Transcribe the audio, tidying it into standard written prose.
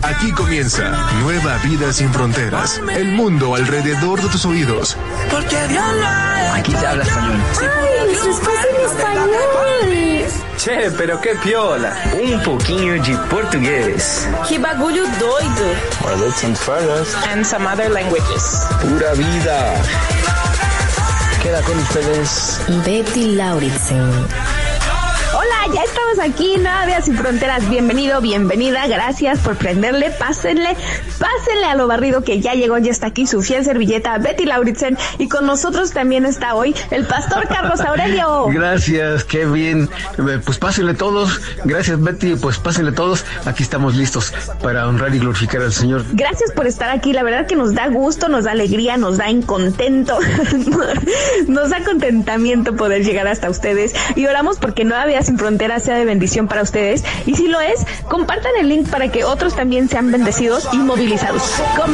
Aquí comienza Nueva Vida Sin Fronteras. El mundo alrededor de tus oídos. Aquí se habla español. ¡Ay, estás en español! Che, pero qué piola. Un poquinho de portugués. ¡Qué bagulho doido! Or let's in furthers. And some other languages. Pura vida. Queda con ustedes Betty Lauritsen. Hola, ya estamos aquí, Nueva Vida Sin Fronteras. Bienvenido, bienvenida, gracias por prenderle, pásenle a lo barrido que ya llegó, ya está aquí su fiel servilleta Betty Lauritsen, y con nosotros también está hoy el pastor Carlos Aurelio. Gracias, qué bien, pues pásenle todos, gracias Betty, pues pásenle todos, aquí estamos listos para honrar y glorificar al Señor. Gracias por estar aquí, la verdad que nos da gusto, nos da alegría, nos da contento, nos da contentamiento poder llegar hasta ustedes, y oramos porque Nueva Vida Sin Fronteras sea de bendición para ustedes, y si lo es, compartan el link para que otros también sean bendecidos y movilizados.